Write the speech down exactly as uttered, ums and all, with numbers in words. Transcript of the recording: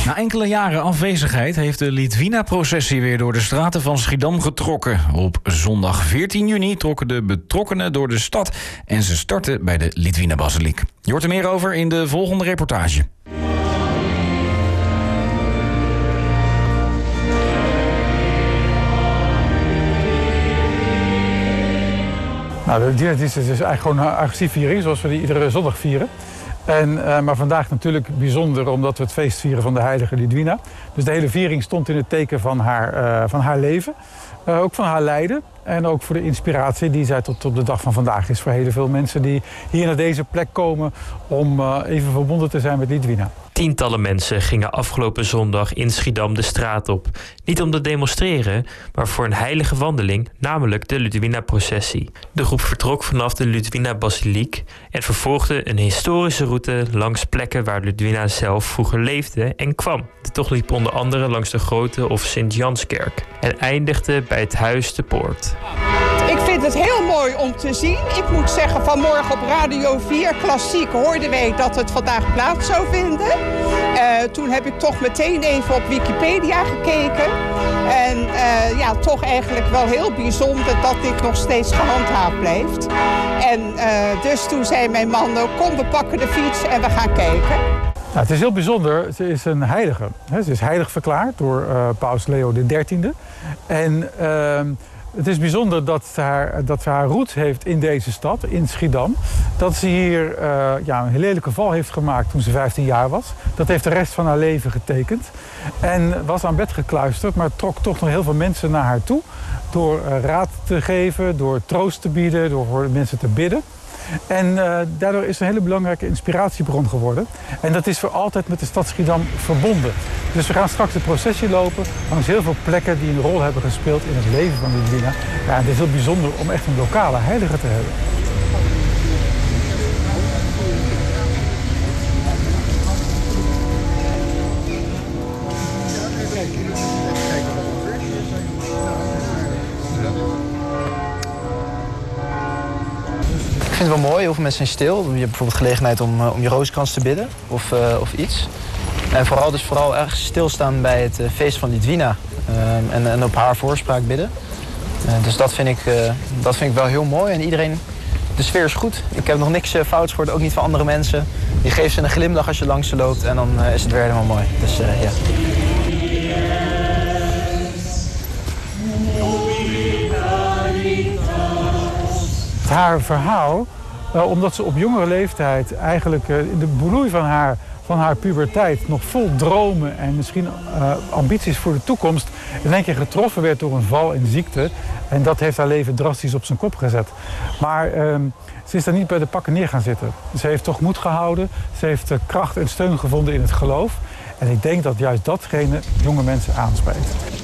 Na enkele jaren afwezigheid heeft de Litwina-processie weer door de straten van Schiedam getrokken. Op zondag veertien juni trokken de betrokkenen door de stad en ze startten bij de Litwina-basiliek. Je hoort er meer over in de volgende reportage. Nou, de Litwina-dienst is dus eigenlijk gewoon een agressieviering, zoals we die iedere zondag vieren. En, uh, maar vandaag natuurlijk bijzonder omdat we het feest vieren van de heilige Litwina. Dus de hele viering stond in het teken van haar, uh, van haar leven. Uh, ook van haar lijden. En ook voor de inspiratie die zij tot op de dag van vandaag is voor heel veel mensen die hier naar deze plek komen om uh, even verbonden te zijn met Litwina. Tientallen mensen gingen afgelopen zondag in Schiedam de straat op. Niet om te demonstreren, maar voor een heilige wandeling, namelijk de Litwina-processie. De groep vertrok vanaf de Litwina-basiliek en vervolgde een historische route langs plekken waar Litwina zelf vroeger leefde en kwam. De tocht liep onder andere langs de Grote of Sint-Janskerk en eindigde bij het Huis de Poort. Ik vind het heel mooi om te zien. Ik moet zeggen, vanmorgen op Radio vier Klassiek hoorden wij dat het vandaag plaats zou vinden. Uh, toen heb ik toch meteen even op Wikipedia gekeken. En uh, ja, toch eigenlijk wel heel bijzonder dat dit nog steeds gehandhaafd blijft. En uh, dus toen zei mijn man, kom we pakken de fiets en we gaan kijken. Nou, het is heel bijzonder. Ze is een heilige. Ze is heilig verklaard door uh, paus Leo de dertiende. En uh, het is bijzonder dat ze, haar, dat ze haar roots heeft in deze stad, in Schiedam. Dat ze hier uh, ja, een lelijke val heeft gemaakt toen ze vijftien jaar was. Dat heeft de rest van haar leven getekend. En was aan bed gekluisterd, maar trok toch nog heel veel mensen naar haar toe. Door uh, raad te geven, door troost te bieden, door voor mensen te bidden. En uh, daardoor is het een hele belangrijke inspiratiebron geworden. En dat is voor altijd met de stad Schiedam verbonden. Dus we gaan straks de processie lopen langs heel veel plekken die een rol hebben gespeeld in het leven van Litwina. Ja, het is heel bijzonder om echt een lokale heilige te hebben. Ik vind het wel mooi, heel veel mensen zijn stil. Je hebt bijvoorbeeld gelegenheid om, uh, om je rozenkrans te bidden of, uh, of iets. En vooral dus vooral erg stilstaan bij het uh, feest van Litwina uh, en, en op haar voorspraak bidden. Uh, dus dat vind, ik, uh, dat vind ik wel heel mooi en iedereen, de sfeer is goed. Ik heb nog niks uh, fouts gehoord, ook niet van andere mensen. Je geeft ze een glimlach als je langs ze loopt en dan uh, is het weer helemaal mooi. Dus uh, ja. Haar verhaal, uh, omdat ze op jongere leeftijd eigenlijk uh, in de bloei van haar, van haar puberteit nog vol dromen en misschien uh, ambities voor de toekomst in één keer getroffen werd door een val in ziekte. En dat heeft haar leven drastisch op zijn kop gezet. Maar uh, ze is daar niet bij de pakken neer gaan zitten. Ze heeft toch moed gehouden, ze heeft uh, kracht en steun gevonden in het geloof. En ik denk dat juist datgene jonge mensen aanspreekt.